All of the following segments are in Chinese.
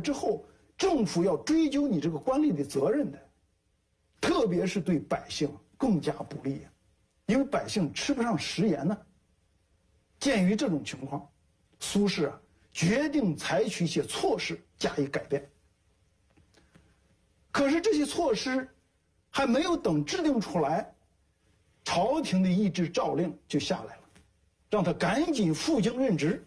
之后，政府要追究你这个官吏的责任的，特别是对百姓更加不利，因为百姓吃不上食盐呢。鉴于这种情况，苏轼决定采取一些措施加以改变。可是这些措施还没有等制定出来，朝廷的一纸诏令就下来了，让他赶紧赴京任职。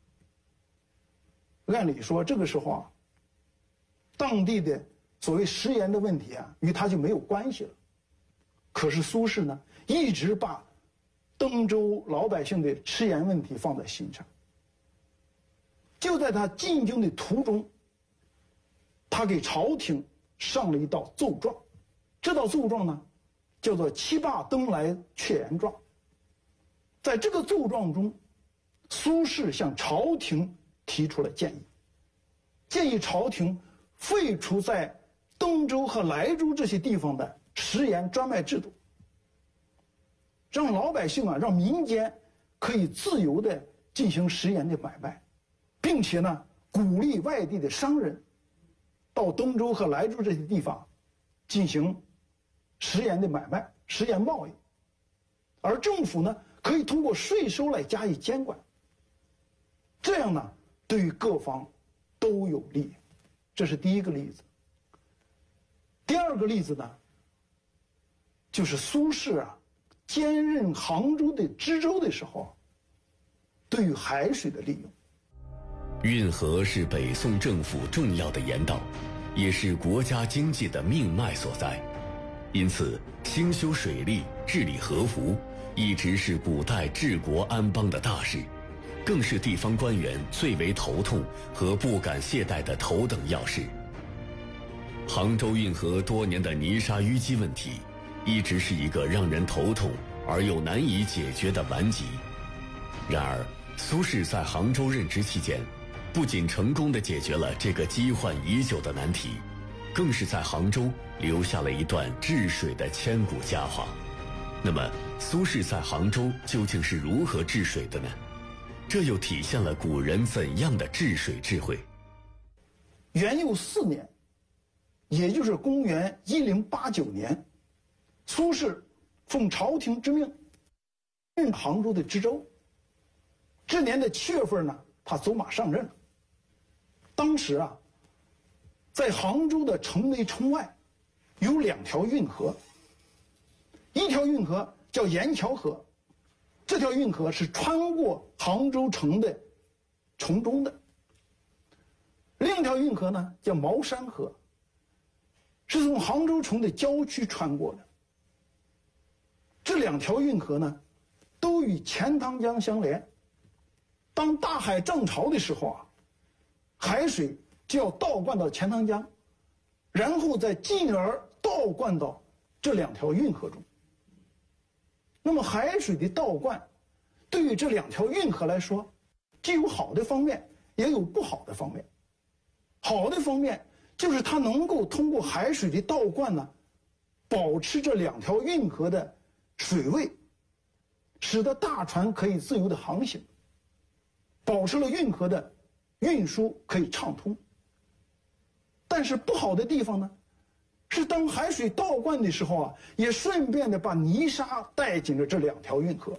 按理说这个时候当地的所谓食盐的问题与他就没有关系了。可是苏轼呢，一直把登州老百姓的吃盐问题放在心上。就在他进京的途中，他给朝廷上了一道奏状，这道奏状呢，叫做《七罢登莱劝盐状》。在这个奏状中，苏轼向朝廷提出了建议，建议朝廷废除在登州和莱州这些地方的食盐专卖制度，让老百姓让民间可以自由地进行食盐的买卖，并且呢，鼓励外地的商人到登州和莱州这些地方进行食盐的买卖、食盐贸易，而政府呢，可以通过税收来加以监管。这样呢，对于各方都有利。这是第一个例子。第二个例子呢，就是苏轼兼任杭州的知州的时候，对于海水的利用。 运河是北宋政府重要的盐道，也是国家经济的命脉所在，因此兴修水利、治理河湖，一直是古代治国安邦的大事，更是地方官员最为头痛和不敢懈怠的头等要事。杭州运河多年的泥沙淤积问题，一直是一个让人头痛而又难以解决的顽疾。然而，苏轼在杭州任职期间，不仅成功地解决了这个积患已久的难题，更是在杭州留下了一段治水的千古佳话。那么，苏轼在杭州究竟是如何治水的呢？这又体现了古人怎样的治水智慧？ 元佑4年，也就是公元1089年，苏轼奉朝廷之命任杭州的知州。这年的7月份呢，他走马上任了。当时在杭州的城内城外有2条运河，一条运河叫盐桥河，这条运河是穿过杭州城的城中的；另一条运河呢叫茅山河，是从杭州城的郊区穿过的。这2条运河呢，都与钱塘江相连。当大海涨潮的时候海水就要倒灌到钱塘江，然后再进而倒灌到这2条运河中。那么海水的倒灌，对于这2条运河来说，既有好的方面，也有不好的方面。好的方面就是它能够通过海水的倒灌呢，保持这2条运河的水位，使得大船可以自由的航行，保持了运河的运输可以畅通。但是不好的地方呢，是当海水倒灌的时候也顺便的把泥沙带进了这2条运河，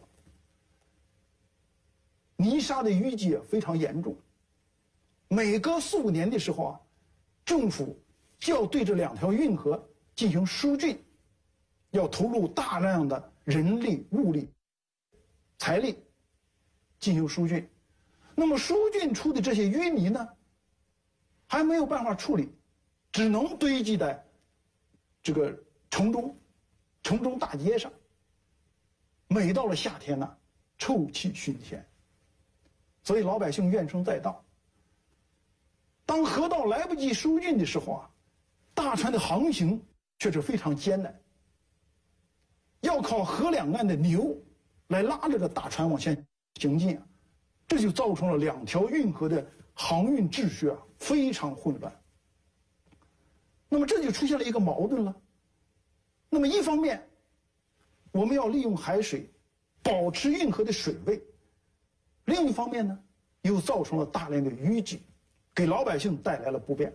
泥沙的淤积非常严重。每隔4、5年的时候政府就要对这2条运河进行疏浚，要投入大量的人力、物力、财力进行疏浚。那么疏浚出的这些淤泥呢，还没有办法处理，只能堆积在这个城中大街上。每到了夏天呢，臭气熏天，所以老百姓怨声载道。当河道来不及疏浚的时候大船的航行却是非常艰难，要靠河两岸的牛来拉这个大船往前行进这就造成了2条运河的航运秩序非常混乱。那么这就出现了一个矛盾了。那么一方面，我们要利用海水保持运河的水位；另一方面呢，又造成了大量的淤积，给老百姓带来了不便。